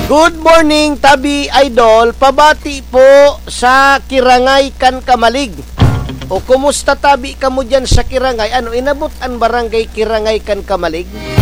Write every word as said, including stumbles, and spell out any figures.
Good morning, Tabi Idol. Pabati po sa Kirangay kan Kamalig. O kumusta tabi ka mo dyan sa Kirangay? Ano, inabot ang barangay Kirangay kan Kamalig?